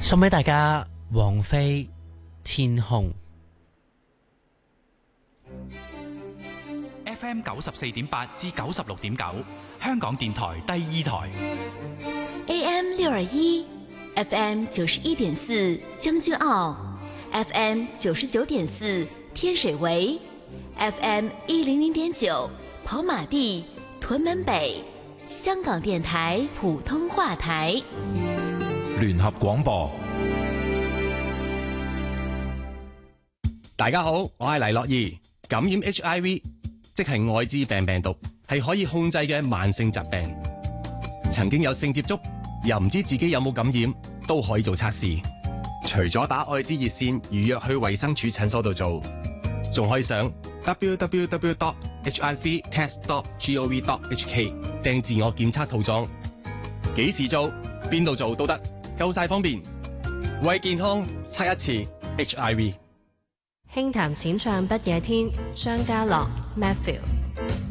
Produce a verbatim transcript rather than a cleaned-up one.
送俾大家王菲天空。 F M 九十四點八至九十六點九，香港電台第二台。 A M 六二一，F M 九十一點四將軍澳，F M 九十九點四天水圍，F M 一零零點九跑馬地、屯門北，香港電台普通話台。 聯合廣播。 大家好，我係黎樂怡。感染 H I V 即係愛滋病病毒，係可以控制嘅慢性疾病。曾經有性接觸又唔知自己有冇感染，都可以做測試。除咗打愛滋熱線預約去衛生署診所度做，仲可以上 w w w dot h i v test dot gov dot h k 訂自我檢測套裝。幾時做，邊度做都得，夠晒方便。為健康測一次 H I V。 輕談淺唱不夜天，張家樂 Matthew。